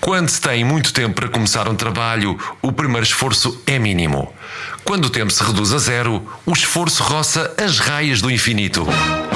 Quando se tem muito tempo para começar um trabalho, o primeiro esforço é mínimo. Quando o tempo se reduz a zero, o esforço roça as raias do infinito.